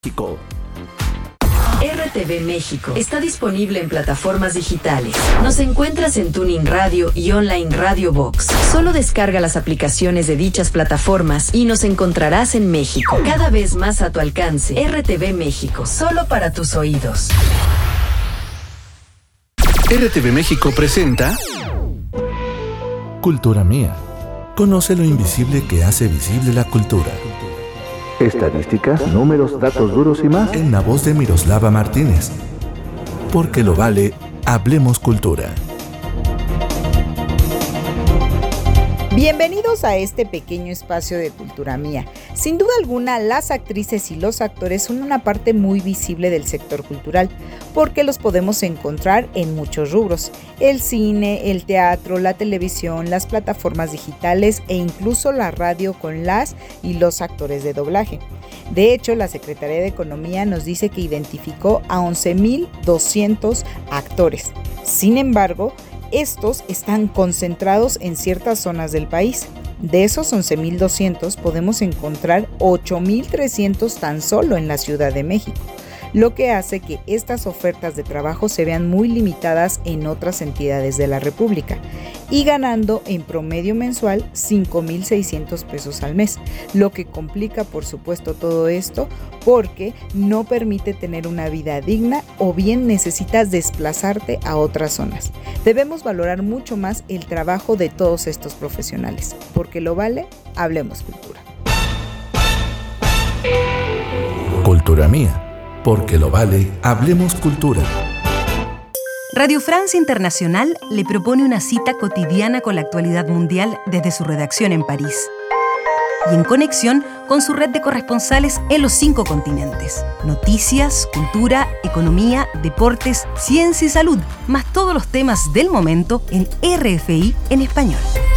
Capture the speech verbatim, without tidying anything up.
México. R T V México está disponible en plataformas digitales. Nos encuentras en Tuning Radio y Online Radio Box. Solo descarga las aplicaciones de dichas plataformas y nos encontrarás en México. Cada vez más a tu alcance. R T V México, solo para tus oídos. R T V México presenta Cultura Mía. Conoce lo invisible que hace visible la cultura. Estadísticas, números, datos duros y más. En la voz de Miroslava Martínez. Porque lo vale, hablemos cultura. Bienvenidos a este pequeño espacio de Cultura Mía. Sin duda alguna, las actrices y los actores son una parte muy visible del sector cultural, porque los podemos encontrar en muchos rubros: el cine, el teatro, la televisión, las plataformas digitales e incluso la radio con las y los actores de doblaje. De hecho, la Secretaría de Economía nos dice que identificó a once mil doscientos actores. Sin embargo, estos están concentrados en ciertas zonas del país. De esos once mil doscientos podemos encontrar ocho mil trescientos tan solo en la Ciudad de México, lo que hace que estas ofertas de trabajo se vean muy limitadas en otras entidades de la República, y ganando en promedio mensual cinco mil seiscientos pesos al mes, lo que complica por supuesto todo esto porque no permite tener una vida digna o bien necesitas desplazarte a otras zonas. Debemos valorar mucho más el trabajo de todos estos profesionales, porque lo vale, hablemos cultura. Cultura Mía. Porque lo vale, hablemos cultura. Radio Francia Internacional le propone una cita cotidiana con la actualidad mundial desde su redacción en París y en conexión con su red de corresponsales en los cinco continentes. Noticias, cultura, economía, deportes, ciencia y salud, más todos los temas del momento en R F I en español.